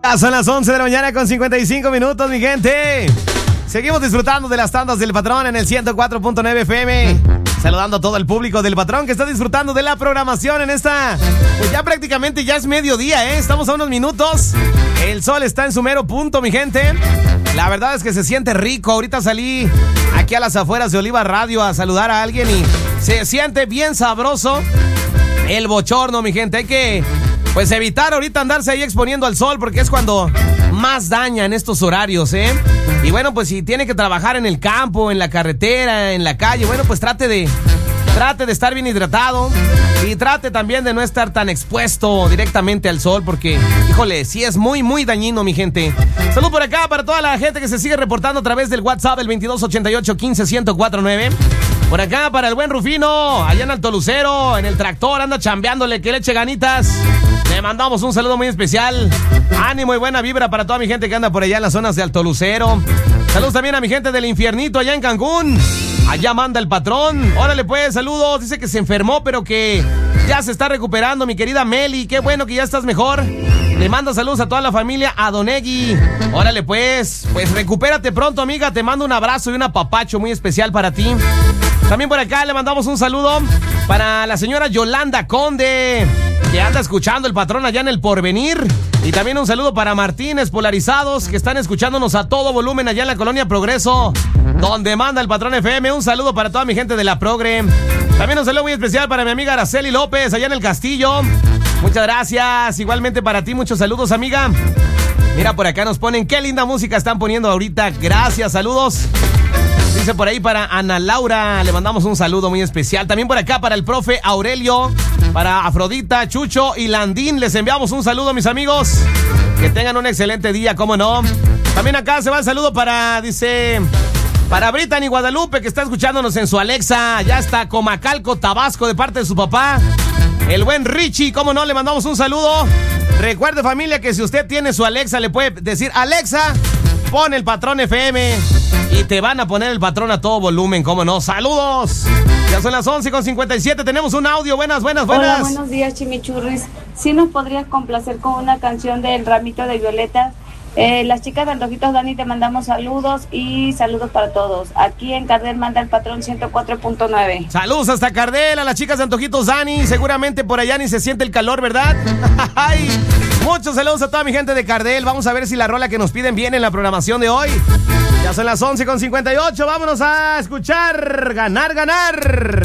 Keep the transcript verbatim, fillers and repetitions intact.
Son las once de la mañana con cincuenta y cinco minutos, mi gente. Seguimos disfrutando de las tandas del Patrón en el ciento cuatro punto nueve F M. Saludando a todo el público del Patrón que está disfrutando de la programación en esta... Pues ya prácticamente ya es mediodía, ¿eh? Estamos a unos minutos. El sol está en su mero punto, mi gente. La verdad es que se siente rico. Ahorita salí aquí a las afueras de Oliva Radio a saludar a alguien y se siente bien sabroso el bochorno, mi gente. Hay que... Pues evitar ahorita andarse ahí exponiendo al sol porque es cuando más daña en estos horarios, ¿eh? Y bueno, pues si tiene que trabajar en el campo, en la carretera, en la calle, bueno, pues trate de, trate de estar bien hidratado y trate también de no estar tan expuesto directamente al sol porque, híjole, sí es muy, muy dañino, mi gente. Salud por acá para toda la gente que se sigue reportando a través del WhatsApp, el veintidós ochenta y ocho quince ciento cuarenta y nueve. Por acá para el buen Rufino, allá en Alto Lucero, en el tractor, anda chambeándole, que le eche ganitas. Le mandamos un saludo muy especial. Ánimo y buena vibra para toda mi gente que anda por allá en las zonas de Alto Lucero. Saludos también a mi gente del Infiernito allá en Cancún. Allá manda el Patrón. Órale pues, saludos. Dice que se enfermó, pero que ya se está recuperando, mi querida Meli. Qué bueno que ya estás mejor. Le manda saludos a toda la familia Adonegui. Órale pues, pues recupérate pronto, amiga. Te mando un abrazo y un apapacho muy especial para ti. También por acá le mandamos un saludo para la señora Yolanda Conde, que anda escuchando el Patrón allá en el Porvenir. Y también un saludo para Martínez Polarizados, que están escuchándonos a todo volumen allá en la Colonia Progreso, donde manda el Patrón F M. Un saludo para toda mi gente de la Progre. También un saludo muy especial para mi amiga Araceli López, allá en el Castillo. Muchas gracias. Igualmente para ti, muchos saludos, amiga. Mira, por acá nos ponen, qué linda música están poniendo ahorita. Gracias, saludos. Dice por ahí para Ana Laura, le mandamos un saludo muy especial. También por acá para el profe Aurelio, para Afrodita, Chucho y Landín, les enviamos un saludo, mis amigos. Que tengan un excelente día, cómo no. También acá se va el saludo para, dice, para Brittany Guadalupe, que está escuchándonos en su Alexa. Ya está Comacalco, Tabasco, de parte de su papá, el buen Richie, cómo no, le mandamos un saludo. Recuerde, familia, que si usted tiene su Alexa, le puede decir, Alexa, pon el Patrón F M. Y te van a poner el Patrón a todo volumen, ¿cómo no? ¡Saludos! Ya son las once con cincuenta y siete, tenemos un audio. Buenas, buenas, buenas. Hola, buenos días, Chimichurris. ¿Sí nos podrías complacer con una canción del Ramito de Violetas? Eh, las chicas de Antojitos Dani, te mandamos saludos y saludos para todos. Aquí en Cardel manda el Patrón ciento cuatro punto nueve. Saludos hasta Cardel, a las chicas de Antojitos Dani. Seguramente por allá ni se siente el calor, ¿verdad? Ay, muchos saludos a toda mi gente de Cardel. Vamos a ver si la rola que nos piden viene en la programación de hoy. Ya son las once con cincuenta y ocho. Vámonos a escuchar Ganar, Ganar.